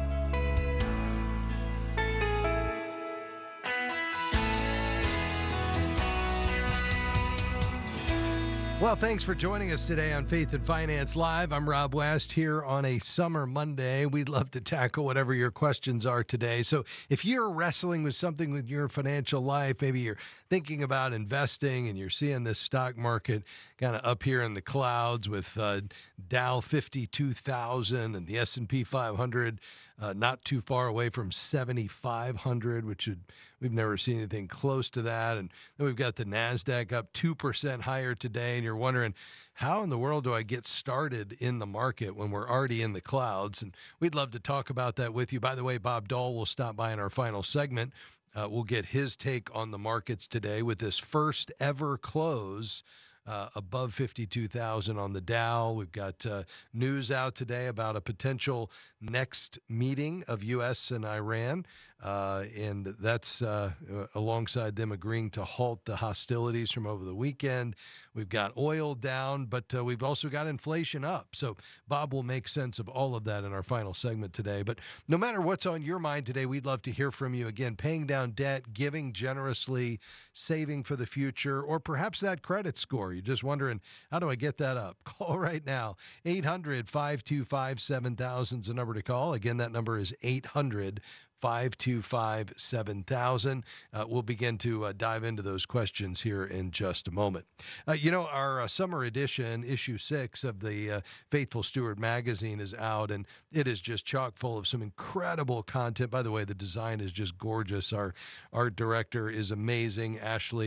Well, thanks for joining us today on Faith and Finance Live. I'm Rob West here on a summer Monday. We'd love to tackle whatever your questions are today. So if you're wrestling with something with your financial life, maybe you're thinking about investing and you're seeing this stock market kind of up here in the clouds with uh, Dow fifty-two thousand and the S and P five hundred uh, not too far away from seventy-five hundred, which would, we've never seen anything close to that. And then we've got the NASDAQ up two percent higher today. And you're wondering, how in the world do I get started in the market when we're already in the clouds? And we'd love to talk about that with you. By the way, Bob Dahl will stop by in our final segment. Uh, we'll get his take on the markets today with this first ever close Uh, above fifty-two thousand on the Dow. We've got uh, news out today about a potential next meeting of U S and Iran, uh, and that's uh, alongside them agreeing to halt the hostilities from over the weekend. We've got oil down, but uh, we've also got inflation up. So Bob will make sense of all of that in our final segment today. But no matter what's on your mind today, we'd love to hear from you. Again, paying down debt, giving generously, saving for the future, or perhaps that credit score. You're just wondering, how do I get that up? Call right now. eight hundred, five two five, seven thousand is the number to call. Again, that number is eight hundred, five two five, seven thousand. Uh, we'll begin to uh, dive into those questions here in just a moment. Uh, you know, our uh, summer edition, issue six of the uh, Faithful Steward magazine is out, and it is just chock full of some incredible content. By the way, the design is just gorgeous. Our art director is amazing, Ashley, and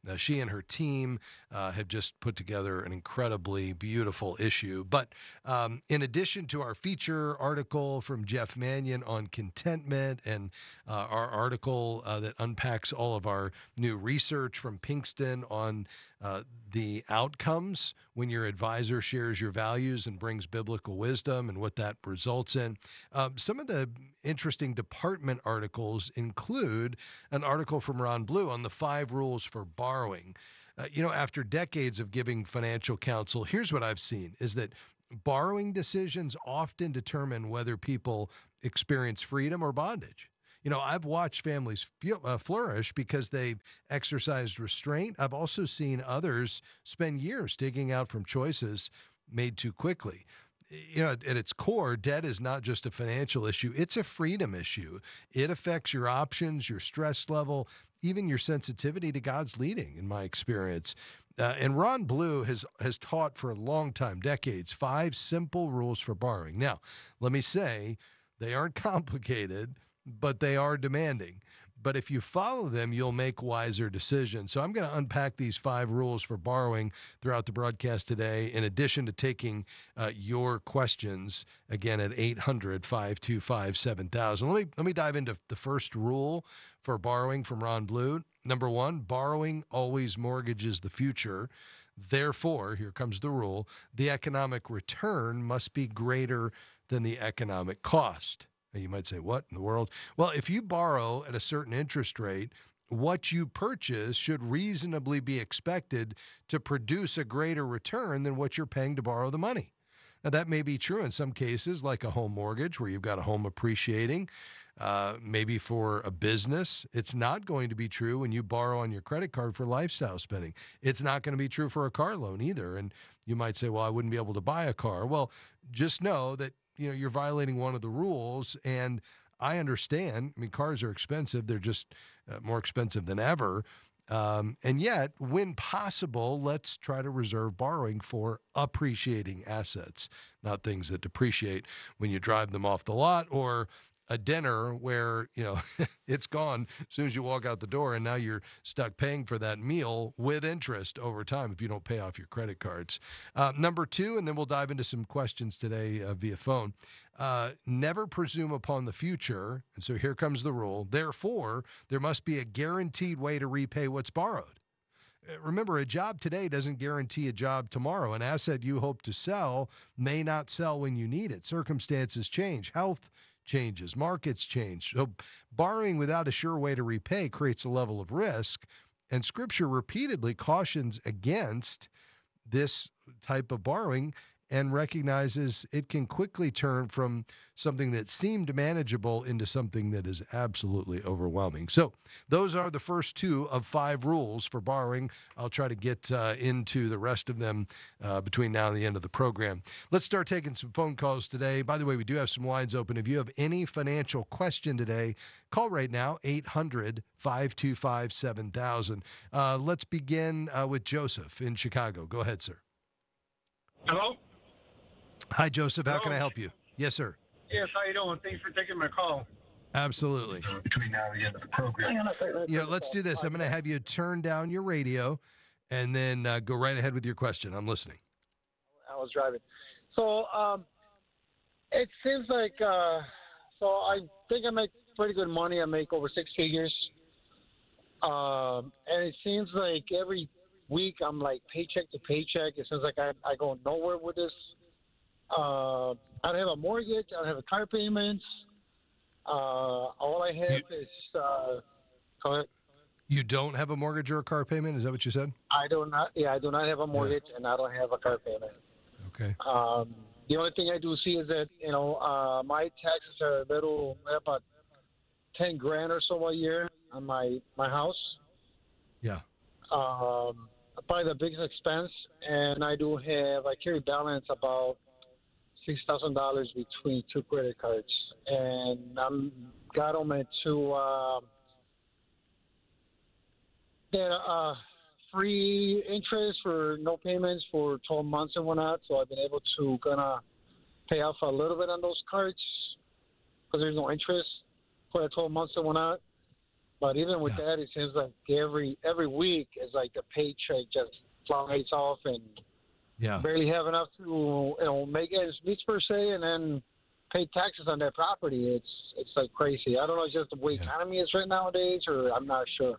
Uh, she and her team uh, have just put together an incredibly beautiful issue. But um, in addition to our feature article from Jeff Manion on contentment and uh, our article uh, that unpacks all of our new research from Pinkston on uh, the outcomes when your advisor shares your values and brings biblical wisdom and what that results in, um, some of the interesting department articles include an article from Ron Blue on the five rules for borrowing. Uh, you know, after decades of giving financial counsel, here's what I've seen is that borrowing decisions often determine whether people experience freedom or bondage. You know, I've watched families uh, flourish because they exercised restraint. I've also seen others spend years digging out from choices made too quickly. You know, at its core, debt is not just a financial issue. It's a freedom issue. It affects your options, your stress level, even your sensitivity to God's leading, in my experience. Uh, and Ron Blue has, has taught for a long time, decades, five simple rules for borrowing. Now, let me say, they aren't complicated, but they are demanding. But if you follow them, you'll make wiser decisions. So I'm going to unpack these five rules for borrowing throughout the broadcast today, in addition to taking uh, your questions, again, at eight hundred, five two five, seven thousand. Let me, let me dive into the first rule for borrowing from Ron Blue. Number one, borrowing always mortgages the future. Therefore, here comes the rule, the economic return must be greater than the economic cost. You might say, what in the world? Well, if you borrow at a certain interest rate, what you purchase should reasonably be expected to produce a greater return than what you're paying to borrow the money. Now, that may be true in some cases, like a home mortgage where you've got a home appreciating. Uh, maybe for a business, it's not going to be true when you borrow on your credit card for lifestyle spending. It's not going to be true for a car loan either. And you might say, well, I wouldn't be able to buy a car. Well, just know that you know, you're violating one of the rules, and I understand. I mean, cars are expensive. They're just uh, more expensive than ever. Um, and yet, when possible, let's try to reserve borrowing for appreciating assets, not things that depreciate when you drive them off the lot, or a dinner where, you know, it's gone as soon as you walk out the door, and now you're stuck paying for that meal with interest over time if you don't pay off your credit cards. Uh, number two, and then we'll dive into some questions today uh, via phone. Uh, never presume upon the future. And so here comes the rule. Therefore, there must be a guaranteed way to repay what's borrowed. Remember, a job today doesn't guarantee a job tomorrow. An asset you hope to sell may not sell when you need it. Circumstances change. Health changes, markets change. So borrowing without a sure way to repay creates a level of risk, and Scripture repeatedly cautions against this type of borrowing and recognizes it can quickly turn from something that seemed manageable into something that is absolutely overwhelming. So those are the first two of five rules for borrowing. I'll try to get uh, into the rest of them uh, between now and the end of the program. Let's start taking some phone calls today. By the way, we do have some lines open. If you have any financial question today, call right now, eight hundred, five two five, seven thousand. Uh, let's begin uh, with Joseph in Chicago. Go ahead, sir. Hello? Hi, Joseph. How Hello? can I help you? Yes, sir. Yes, how you doing? Thanks for taking my call. Absolutely. Between now and the end of the program. You know, let's do this. I'm going to have you turn down your radio and then uh, go right ahead with your question. I'm listening. I was driving. So um, it seems like, uh, so I think I make pretty good money. I make over six figures. Um, and it seems like every week I'm like paycheck to paycheck. It seems like I, I go nowhere with this. Uh, I don't have a mortgage. I don't have a car payments. Uh, all I have you, is. Uh, go ahead. You don't have a mortgage or a car payment? Is that what you said? I do not. Yeah, I do not have a mortgage, yeah. and I don't have a car payment. Okay. Um, the only thing I do see is that you know uh, my taxes are a little about ten grand or so a year on my my house. Yeah. Um, probably the biggest expense, and I do have I carry balance about six thousand dollars between two credit cards, and I'm got them at two. Uh, they're uh, free interest for no payments for twelve months and whatnot. So I've been able to gonna pay off a little bit on those cards because there's no interest for twelve months and whatnot. But even with yeah. that, it seems like every every week is like the paycheck just flies off, and yeah. barely have enough to you know make ends meet per se, and then pay taxes on that property. It's it's like crazy. I don't know, it's just the way yeah. economy is right nowadays, or I'm not sure.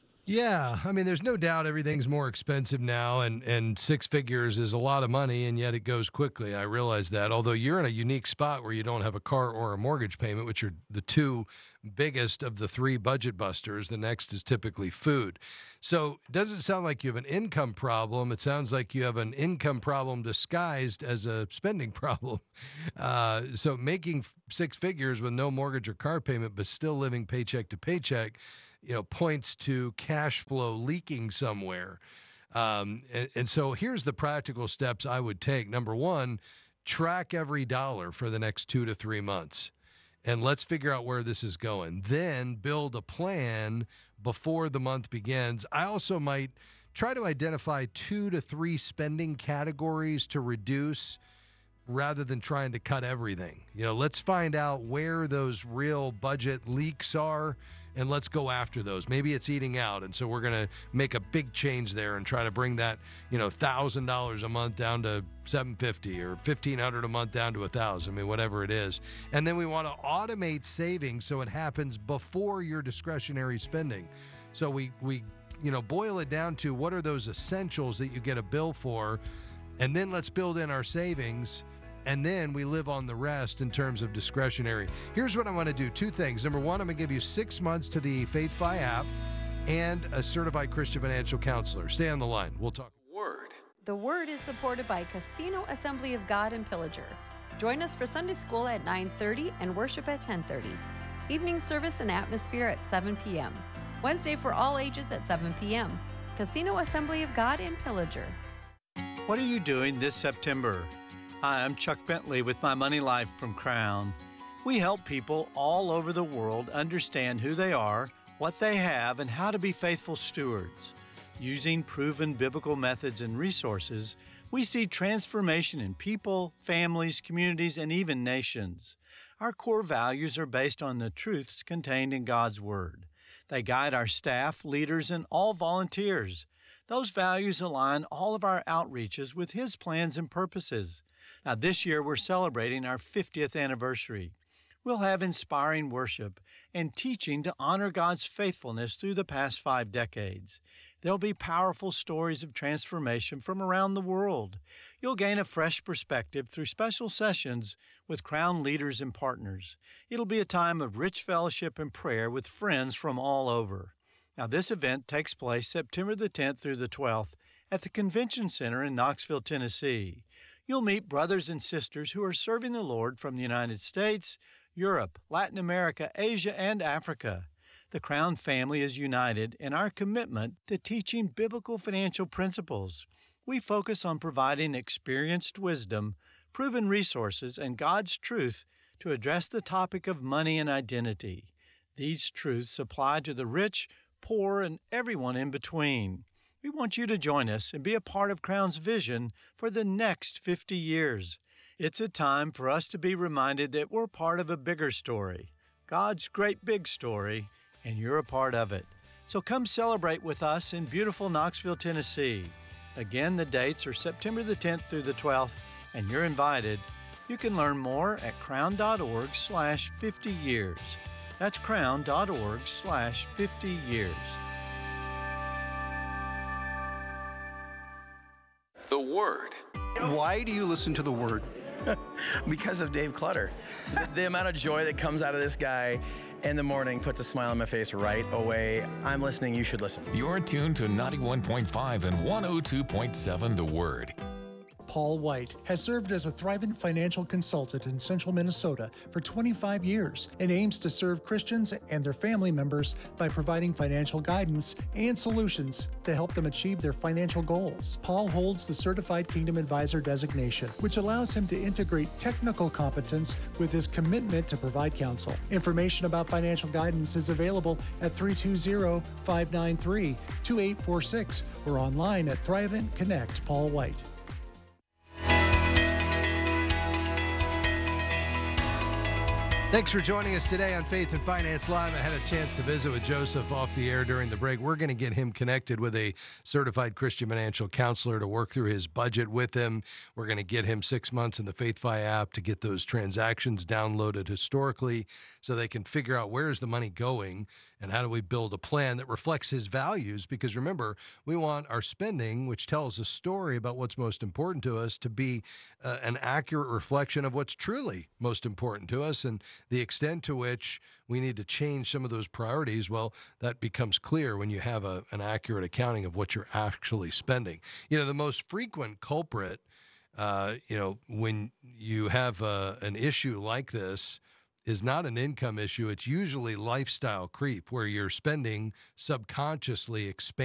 Yeah, I mean, there's no doubt everything's more expensive now, and, and six figures is a lot of money, and yet it goes quickly. I realize that, although you're in a unique spot where you don't have a car or a mortgage payment, which are the two biggest of the three budget busters. The next is typically food. So it doesn't sound like you have an income problem. It sounds like you have an income problem disguised as a spending problem. Uh, so making six figures with no mortgage or car payment, but still living paycheck to paycheck, you know, points to cash flow leaking somewhere. Um, and, and so here's the practical steps I would take. Number one, track every dollar for the next two to three months. And let's figure out where this is going. Then build a plan before the month begins. I also might try to identify two to three spending categories to reduce rather than trying to cut everything. You know, let's find out where those real budget leaks are, and let's go after those. Maybe it's eating out, and so we're going to make a big change there and try to bring that, you know, one thousand dollars a month down to seven hundred fifty dollars or fifteen hundred dollars a month down to one thousand dollars, I mean, whatever it is. And then we want to automate savings so it happens before your discretionary spending. So we, we, you know, boil it down to what are those essentials that you get a bill for, and then let's build in our savings. And then we live on the rest in terms of discretionary. Here's what I want to do. Two things. Number one, I'm going to give you six months to the FaithFi app and a certified Christian financial counselor. Stay on the line. We'll talk. Word. The Word is supported by Casino Assembly of God in Pillager. Join us for Sunday school at nine thirty and worship at ten thirty. Evening service and atmosphere at seven p.m. Wednesday for all ages at seven p.m. Casino Assembly of God in Pillager. What are you doing this September? Hi, I'm Chuck Bentley with My Money Life from Crown. We help people all over the world understand who they are, what they have, and how to be faithful stewards. Using proven biblical methods and resources, we see transformation in people, families, communities, and even nations. Our core values are based on the truths contained in God's Word. They guide our staff, leaders, and all volunteers. Those values align all of our outreaches with His plans and purposes. Now, this year we're celebrating our fiftieth anniversary. We'll have inspiring worship and teaching to honor God's faithfulness through the past five decades. There'll be powerful stories of transformation from around the world. You'll gain a fresh perspective through special sessions with Crown leaders and partners. It'll be a time of rich fellowship and prayer with friends from all over. Now, this event takes place September the tenth through the twelfth at the Convention Center in Knoxville, Tennessee. You'll meet brothers and sisters who are serving the Lord from the United States, Europe, Latin America, Asia, and Africa. The Crown family is united in our commitment to teaching biblical financial principles. We focus on providing experienced wisdom, proven resources, and God's truth to address the topic of money and identity. These truths apply to the rich, poor, and everyone in between. We want you to join us and be a part of Crown's vision for the next fifty years. It's a time for us to be reminded that we're part of a bigger story, God's great big story, and you're a part of it. So come celebrate with us in beautiful Knoxville, Tennessee. Again, the dates are September the tenth through the twelfth, and you're invited. You can learn more at crown.org slash 50 years. That's crown.org slash 50 years. The Word. Why do you listen to The Word? Because of Dave Clutter. The, the amount of joy that comes out of this guy in the morning puts a smile on my face right away. I'm listening. You should listen. You're tuned to ninety-one point five and one oh two point seven The Word. Paul White has served as a Thrivent financial consultant in central Minnesota for twenty-five years and aims to serve Christians and their family members by providing financial guidance and solutions to help them achieve their financial goals. Paul holds the Certified Kingdom Advisor designation, which allows him to integrate technical competence with his commitment to provide counsel. Information about financial guidance is available at three two zero, five nine three, two eight four six or online at Thrivent Connect Paul White. Thanks for joining us today on Faith and Finance Live. I had a chance to visit with Joseph off the air during the break. We're going to get him connected with a certified Christian financial counselor to work through his budget with him. We're going to get him six months in the FaithFi app to get those transactions downloaded historically so they can figure out where's the money going and how do we build a plan that reflects his values. Because remember, we want our spending, which tells a story about what's most important to us, to be uh, an accurate reflection of what's truly most important to us. And the extent to which we need to change some of those priorities, well, that becomes clear when you have a, an accurate accounting of what you're actually spending. You know, the most frequent culprit, uh, you know, when you have a, an issue like this, is not an income issue. It's usually lifestyle creep, where you're spending subconsciously expanding